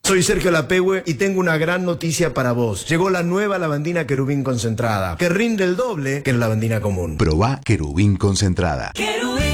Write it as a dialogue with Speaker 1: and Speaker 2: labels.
Speaker 1: Soy Sergio Lapehue y tengo una gran noticia para vos. Llegó la nueva lavandina Querubín concentrada, que rinde el doble que la lavandina común.
Speaker 2: Probá Querubín concentrada.